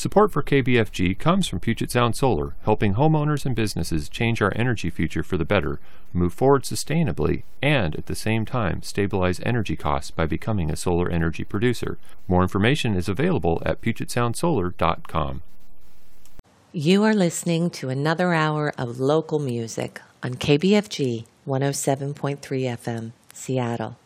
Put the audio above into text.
Support for KBFG comes from Puget Sound Solar, helping homeowners and businesses change our energy future for the better, move forward sustainably, and at the same time stabilize energy costs by becoming a solar energy producer. More information is available at PugetSoundSolar.com. You are listening to another hour of local music on KBFG 107.3 FM, Seattle.